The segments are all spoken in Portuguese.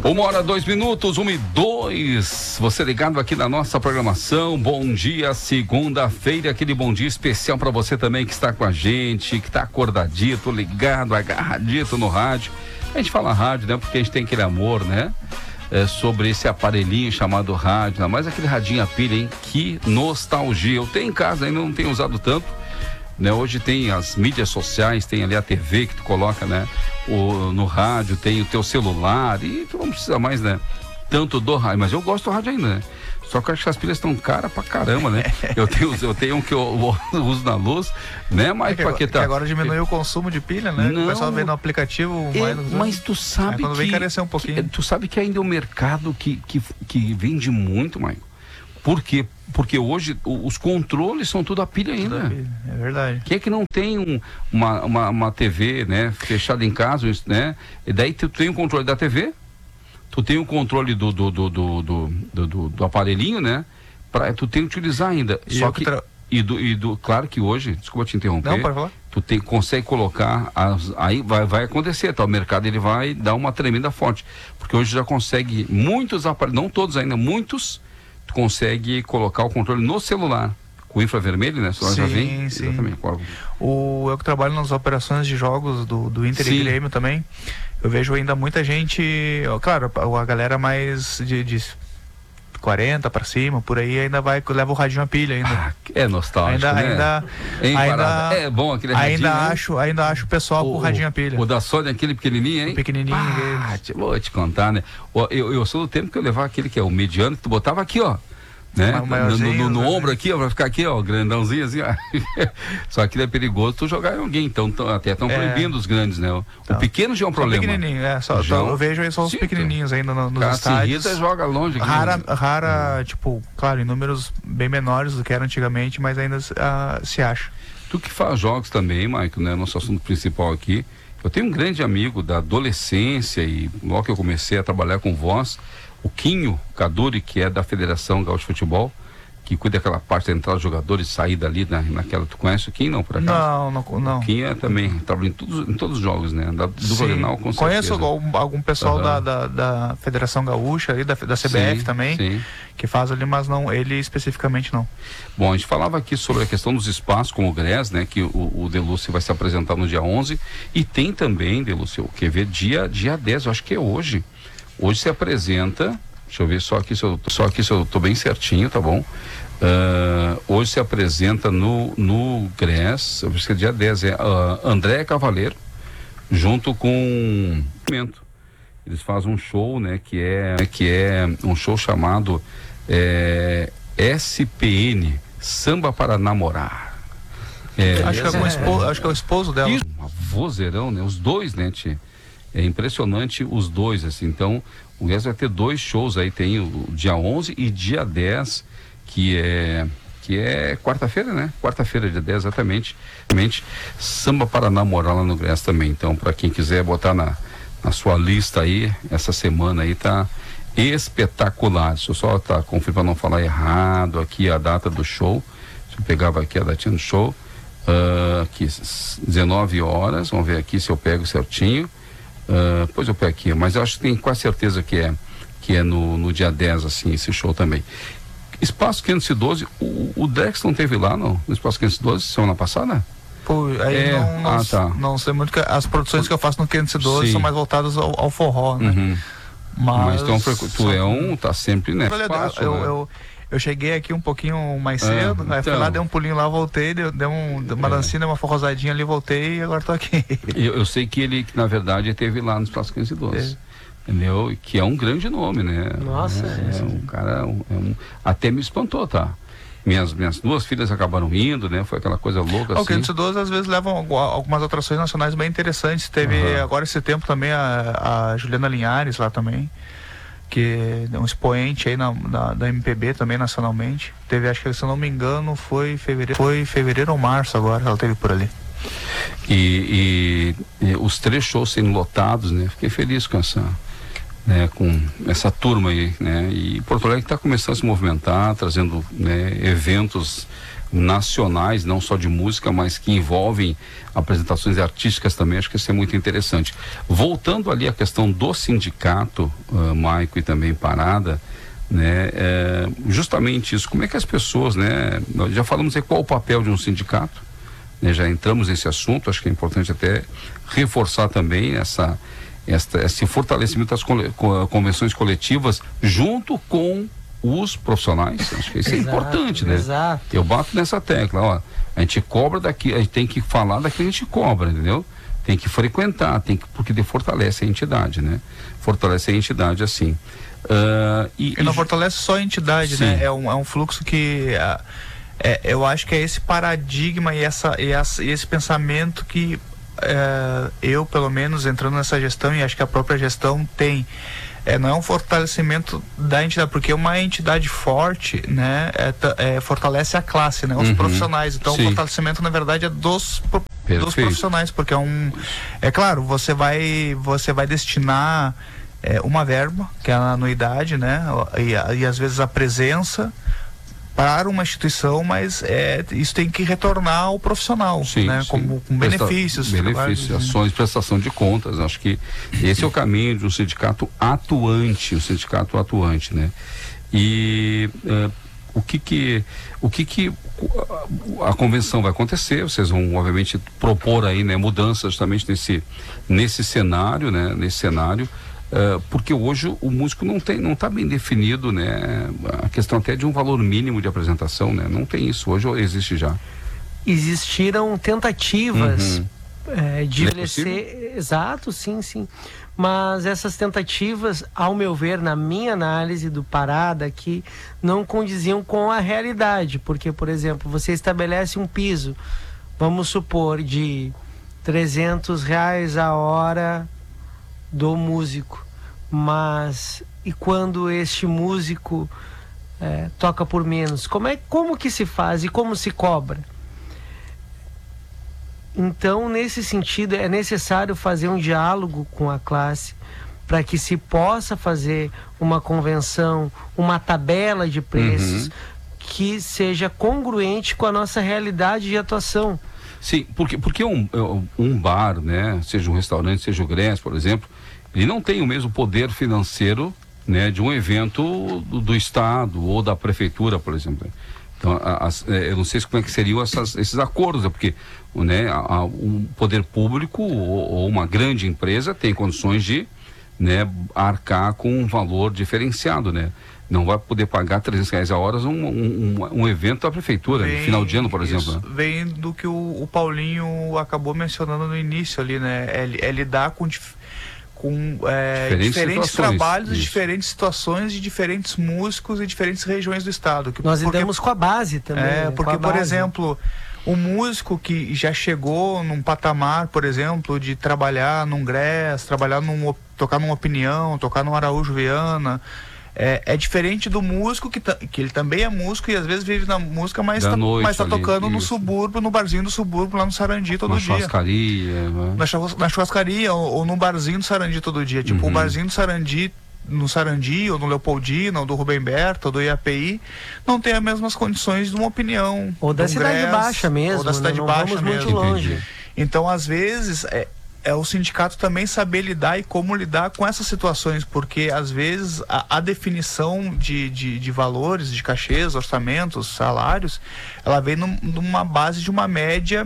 1h02, 1h02. Você ligado aqui na nossa programação. Bom dia, segunda-feira. Aquele bom dia especial para você também que está com a gente, que está acordadito, ligado, agarradito no rádio. A gente fala rádio, né? Porque a gente tem aquele amor, né? Sobre esse aparelhinho chamado rádio. Mas aquele radinho a pilha, hein? Que nostalgia. Eu tenho em casa, ainda não tenho usado tanto. Né? Hoje tem as mídias sociais, tem ali a TV que tu coloca, né? No rádio, tem o teu celular e tu não precisa mais, né? Tanto do rádio, mas eu gosto do rádio ainda, né? Só que eu acho que as pilhas estão caras pra caramba, né? Eu tenho um que eu uso na luz, né? Mas que agora diminuiu o consumo de pilha, né? Não, o pessoal vê no aplicativo. Mas tu sabe quando vem encarecer um pouquinho. Tu sabe que ainda é um mercado que vende muito, Maicon. Por quê? Porque hoje os controles são tudo a pilha ainda. É verdade. Quem é que não tem uma TV, né, fechada em casa, né? E daí tu tem o controle da TV, tu tem o controle do aparelhinho, né? Tu tem que utilizar ainda. Só que claro que hoje, desculpa te interromper. Não, pode falar. Tu consegue colocar, aí vai acontecer, tá? O mercado ele vai dar uma tremenda fonte, porque hoje já consegue muitos aparelhos, não todos ainda, muitos. Consegue colocar o controle no celular com infravermelho, né? Sim, já vem. sim. Exatamente. Eu que trabalho nas operações de jogos do Inter e Grêmio também, eu vejo ainda muita gente, claro, a galera mais de 40 para cima, por aí ainda leva o radinho a pilha ainda. É nostálgico, é bom aquele radinho, ainda acho o pessoal com o radinho a pilha. O da Sony, aquele pequenininho, hein? O pequenininho. Vou te contar, né? Eu sou do tempo que eu levava aquele que é o mediano, que tu botava aqui, ó. Né? No ombro aqui, ó, vai ficar aqui, ó, grandãozinho assim, ó. Só que é perigoso tu jogar em alguém, então até estão proibindo os grandes, né? O pequeno já é um problema. Pequenininho, eu vejo aí só os pequenininhos ainda nos estádios. Joga longe. Rara, tipo, claro, em números bem menores do que era antigamente, mas ainda se acha. Tu que faz jogos também, Maicon, né? Nosso assunto principal aqui. Eu tenho um grande amigo da adolescência e logo que eu comecei a trabalhar com voz, o Quinho Caduri, que é da Federação Gaúcha de Futebol, que cuida daquela parte da entrada dos jogadores e saída ali naquela. Tu conhece o Quinho, não, por acaso? Não. O Quinho trabalha em todos os jogos, né? Do Grenal, com certeza. Conheço algum pessoal da Federação Gaúcha, ali, da CBF também, que faz ali, mas não, ele especificamente não. Bom, a gente falava aqui sobre a questão dos espaços com o GRES, né? Que o Delúcio vai se apresentar no dia 11, e tem também, Delúcio, quer ver, dia 10, eu acho que é hoje. Hoje se apresenta, deixa eu ver só aqui se eu tô bem certinho, tá bom? Hoje se apresenta no GRES, eu acho que é dia 10, André Cavaleiro, junto com eles fazem um show, né, que é um show chamado SPN, Samba para Namorar. Acho que é o esposo dela. Isso, um vozeirão, né? Os dois, né, tia? É impressionante os dois, assim. Então, o GRES vai ter 2 shows aí, tem o dia 11 e dia 10, que é quarta-feira, né? Quarta-feira, dia 10, exatamente. Samba para Namorar lá no GRES também. Então, para quem quiser botar na sua lista aí, essa semana aí tá espetacular. Deixa eu só conferir para não falar errado aqui a data do show. Eu pegava aqui a datinha do show. Aqui, 19 horas, vamos ver aqui se eu pego certinho. Pois eu pego aqui, mas eu acho que tem quase certeza que é no dia 10, assim, esse show também. Espaço 512, o Dex não teve lá, não? No Espaço 512, semana passada? Pô, aí não sei muito, que as produções que eu faço no 512 são mais voltadas ao forró, né? Uhum. Mas então, tu tá sempre, né? Eu cheguei aqui um pouquinho mais cedo, aí fui lá, dei um pulinho lá, voltei, dei uma dancinha, uma forrosadinha ali, voltei e agora tô aqui. Eu sei que ele, na verdade, esteve lá no Espaço 512. Entendeu? Que é um grande nome, né? Nossa, um cara, até me espantou, tá? Minhas 2 filhas acabaram indo, né? Foi aquela coisa louca assim. O 512 às vezes levam algumas atrações nacionais bem interessantes. Teve agora esse tempo também a Juliana Linhares lá também, que é um expoente aí da MPB também nacionalmente. Teve, acho que se eu não me engano, foi fevereiro ou março agora, ela teve por ali. E os 3 shows sendo lotados, né? Fiquei feliz com essa turma aí, né? E Porto Alegre está começando a se movimentar, trazendo, né, eventos nacionais, não só de música, mas que envolvem apresentações artísticas também. Acho que isso é muito interessante. Voltando ali à questão do sindicato, Maico, e também Parada, né, justamente isso, como é que as pessoas, né, nós já falamos aí qual o papel de um sindicato, né, já entramos nesse assunto. Acho que é importante até reforçar também esse fortalecimento das convenções coletivas junto com os profissionais. Acho que isso é importante, né? Exato. Eu bato nessa tecla, ó, a gente cobra daqui, a gente tem que falar daquilo que a gente cobra, entendeu? Tem que frequentar, porque fortalece a entidade, né? Fortalece a entidade, assim. E não fortalece só a entidade, sim, né? É um fluxo que eu acho que é esse paradigma e esse pensamento que eu, pelo menos, entrando nessa gestão, e acho que a própria gestão tem, não é um fortalecimento da entidade, porque uma entidade forte, né, fortalece a classe, né, os profissionais. Então, sim, o fortalecimento, na verdade, é dos profissionais, porque claro, você vai destinar uma verba, que é a anuidade, né, e às vezes a presença para uma instituição, mas isso tem que retornar ao profissional, sim, né? Sim. Com benefícios. Benefícios, ações, prestação de contas. Acho que esse é o caminho de um sindicato atuante, né? E o que a convenção vai acontecer? Vocês vão, obviamente, propor aí, né, mudanças justamente nesse cenário, né? Nesse cenário. Porque hoje o músico não está bem definido, né? A questão até de um valor mínimo de apresentação, né? Não tem isso hoje, ou existe já? Existiram tentativas de estabelecer, exato, sim, mas essas tentativas, ao meu ver, na minha análise do Parada aqui, não condiziam com a realidade, porque, por exemplo, você estabelece um piso, vamos supor, de R$300 a hora do músico, mas e quando este músico toca por menos, como que se faz e como se cobra? Então, nesse sentido, é necessário fazer um diálogo com a classe para que se possa fazer uma convenção, uma tabela de preços que seja congruente com a nossa realidade de atuação. Sim, porque um bar, né, seja um restaurante, seja o GRES, por exemplo, ele não tem o mesmo poder financeiro, né, de um evento do Estado ou da Prefeitura, por exemplo. Então, eu não sei como é que seriam esses acordos, porque, né, um poder público ou uma grande empresa tem condições de, né, arcar com um valor diferenciado, né? Não vai poder pagar R$300 a hora um evento da prefeitura, no final de ano, por exemplo. Né? Vem do que o Paulinho acabou mencionando no início ali, né? É lidar com diferentes trabalhos, diferentes situações de diferentes músicos e diferentes regiões do estado. Nós lidamos com a base também. Porque, por exemplo, um músico que já chegou num patamar, por exemplo, de trabalhar num GRES, tocar numa Opinião, tocar num Araújo Viana, é diferente do músico que ele também é músico e às vezes vive na música, mas está tocando no subúrbio, no barzinho do subúrbio, lá no Sarandi todo dia. Na churrascaria ou no barzinho do Sarandi todo dia. Tipo, o barzinho do Sarandi, no Sarandi, ou no Leopoldina, ou do Rubem Berta, ou do IAPI, não tem as mesmas condições de uma Opinião. Ou da Cidade Baixa mesmo. Ou da Cidade Baixa mesmo. Muito longe. Então, às vezes, o sindicato também saber lidar e como lidar com essas situações, porque às vezes a definição de valores, de cachês, orçamentos, salários, ela vem numa base de uma média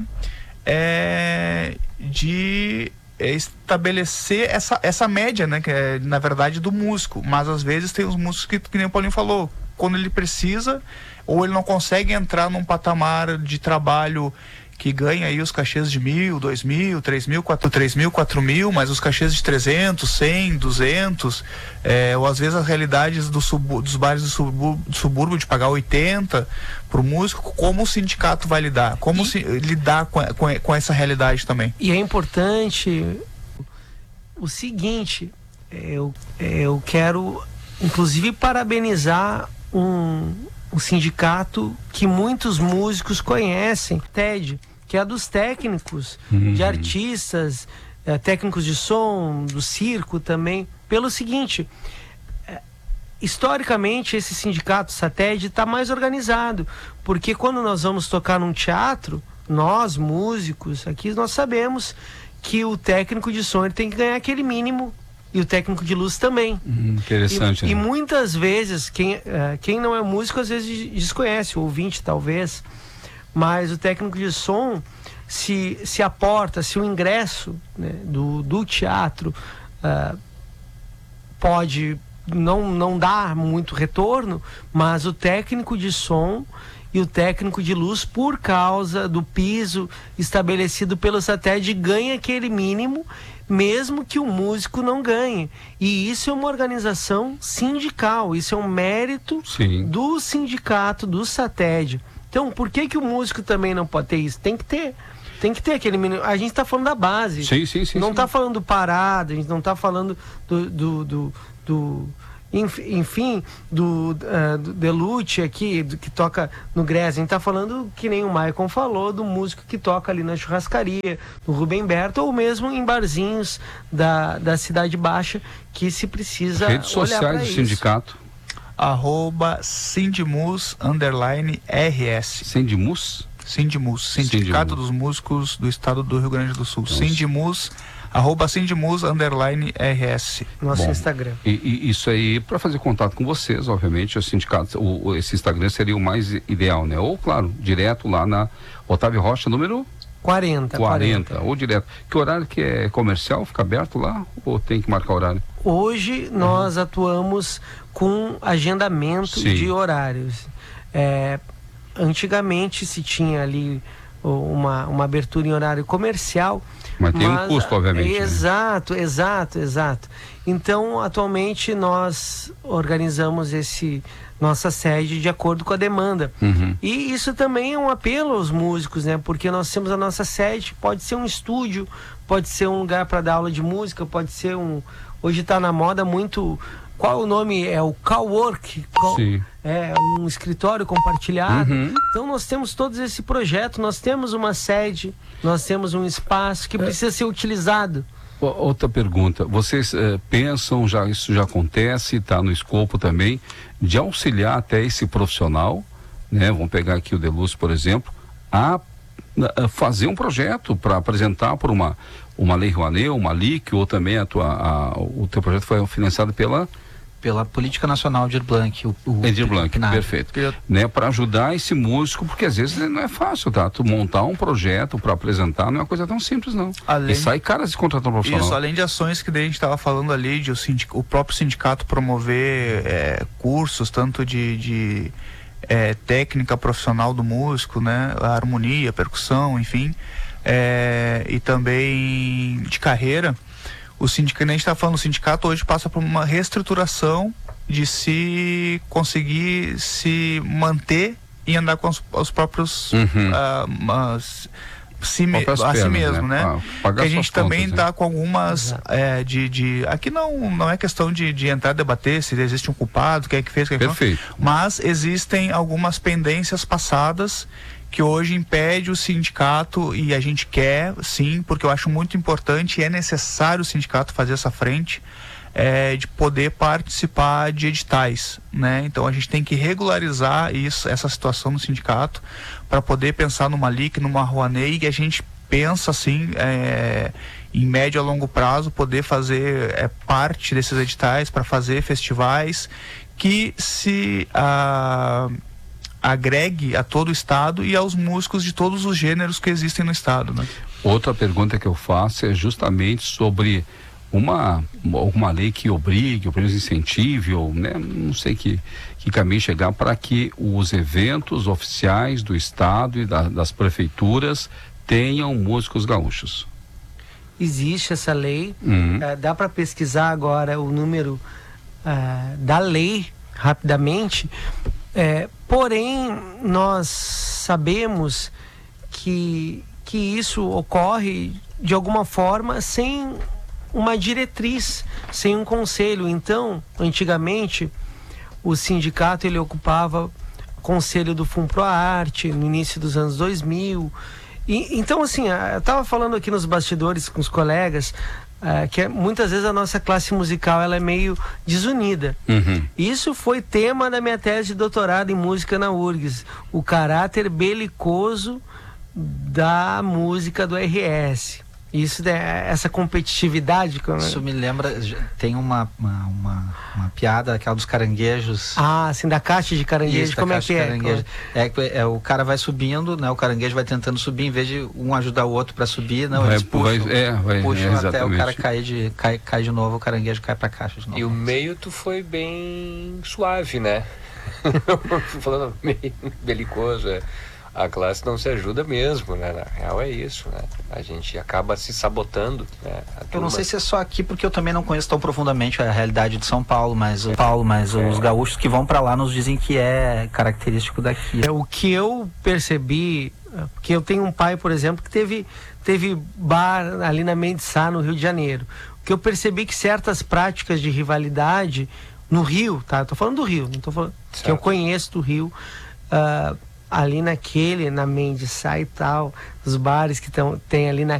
de estabelecer essa média, né, que é na verdade do músico, mas às vezes tem os músicos que nem o Paulinho falou, quando ele precisa ou ele não consegue entrar num patamar de trabalho que ganha aí os cachês de 1.000, 2.000, 3.000, 4.000, mas os cachês de 300, 100, 200, ou às vezes as realidades dos bares do subúrbio de pagar 80 para o músico, como o sindicato vai lidar? Como lidar com essa realidade também? E é importante o seguinte, eu quero inclusive parabenizar o sindicato que muitos músicos conhecem, TED, que é dos técnicos, de artistas, técnicos de som, do circo também, pelo seguinte, historicamente, esse sindicato SATED está mais organizado, porque quando nós vamos tocar num teatro, nós, músicos, aqui nós sabemos que o técnico de som ele tem que ganhar aquele mínimo, e o técnico de luz também. Interessante. E muitas vezes, quem não é músico, às vezes desconhece, o ouvinte talvez, mas o técnico de som, se aporta, se o ingresso, né, do teatro pode não dar muito retorno, mas o técnico de som e o técnico de luz, por causa do piso estabelecido pelo SATED, ganha aquele mínimo, mesmo que o músico não ganhe. E isso é uma organização sindical, isso é um mérito do sindicato, do SATED. Então, por que o músico também não pode ter isso? Tem que ter aquele mínimo. A gente está falando da base. Não está falando do parado, a gente não está falando enfim, do Delute aqui, que toca no Grés. A gente tá falando, que nem o Maicon falou, do músico que toca ali na churrascaria, no Rubem Berto, ou mesmo em barzinhos da Cidade Baixa, que se precisa redes sociais do sindicato. @Sindimus_RS. Sindimus? Sindimus, Sindicato dos Músicos do Estado do Rio Grande do Sul. Sindimus, @Sindimus_RS. Nosso Instagram. E isso aí, para fazer contato com vocês, obviamente, o sindicato, esse Instagram seria o mais ideal, né? Ou, claro, direto lá na Otávio Rocha, número 40. Ou direto. Que horário que é comercial? Fica aberto lá? Ou tem que marcar horário? Hoje nós atuamos com agendamento de horários. Antigamente se tinha ali uma abertura em horário comercial. Mas tem um custo, obviamente. Exato. Então, atualmente, nós organizamos nossa sede de acordo com a demanda. E isso também é um apelo aos músicos, né? Porque nós temos a nossa sede, pode ser um estúdio, pode ser um lugar para dar aula de música, pode ser hoje está na moda muito... Qual o nome? É o cowork. É um escritório compartilhado. Então nós temos todo esse projeto, nós temos uma sede, nós temos um espaço que precisa ser utilizado. Outra pergunta, vocês pensam, isso já acontece, está no escopo também, de auxiliar até esse profissional, né? Vamos pegar aqui o Delúcio, por exemplo, a fazer um projeto para apresentar por uma Lei Rouanet, uma LIC, ou também o teu projeto foi financiado pela Política Nacional de Edir Blanc. Edir Blanc, perfeito. Né, para ajudar esse músico, porque às vezes não é fácil, tá? Tu montar um projeto para apresentar não é uma coisa tão simples, não. E sai caras de contratar um profissional. Isso, além de ações que daí a gente estava falando ali, de o próprio sindicato promover cursos, tanto de técnica profissional do músico, né? A harmonia, percussão, enfim, e também de carreira. O sindicato, a gente está falando, o sindicato hoje passa por uma reestruturação de se conseguir se manter e andar com os próprios a si mesmo, né? Que a gente também está com algumas aqui não é questão de entrar e debater se existe um culpado, quem é que fez, quem é que não, mas existem algumas pendências passadas que hoje impede o sindicato, e a gente quer, sim, porque eu acho muito importante e é necessário o sindicato fazer essa frente, de poder participar de editais, né? Então a gente tem que regularizar essa situação no sindicato para poder pensar numa LIC, numa Rouanet, e a gente pensa assim, em médio a longo prazo, poder fazer parte desses editais para fazer festivais que se agregue a todo o estado e aos músicos de todos os gêneros que existem no estado, né? Outra pergunta que eu faço é justamente sobre alguma lei que obrigue, ou pelo menos incentive, ou né, não sei que caminho chegar para que os eventos oficiais do estado e das prefeituras tenham músicos gaúchos. Existe essa lei, dá para pesquisar agora o número da lei rapidamente. Porém, nós sabemos que isso ocorre de alguma forma sem uma diretriz, sem um conselho. Então, antigamente, o sindicato ele ocupava o conselho do FUNPROARTE no início dos anos 2000. Então, assim, eu estava falando aqui nos bastidores com os colegas, que muitas vezes a nossa classe musical ela é meio desunida. Isso foi tema da minha tese de doutorado em música na URGS, o caráter belicoso da música do RS. Isso, essa competitividade. Isso me lembra, tem uma piada, aquela dos caranguejos. Ah, assim, da caixa de caranguejo. Isso, como é que é? O cara vai subindo, né? O caranguejo vai tentando subir, em vez de um ajudar o outro para subir, não, eles puxam até o cara cai de novo, o caranguejo cai pra caixa de novo. E o meio tu foi bem suave, né? Falando meio belicoso, a classe não se ajuda mesmo, né? Na real é isso, né? A gente acaba se sabotando, né? Eu não sei se é só aqui, porque eu também não conheço tão profundamente a realidade de São Paulo, mas os gaúchos que vão para lá nos dizem que é característico daqui. O que eu percebi, porque eu tenho um pai, por exemplo, que teve bar ali na Mendes Sá, no Rio de Janeiro. O que eu percebi que certas práticas de rivalidade no Rio, tá? Eu tô falando do Rio, não tô falando que eu conheço do Rio, ali na Mendes Sá e tal, os bares que tem ali na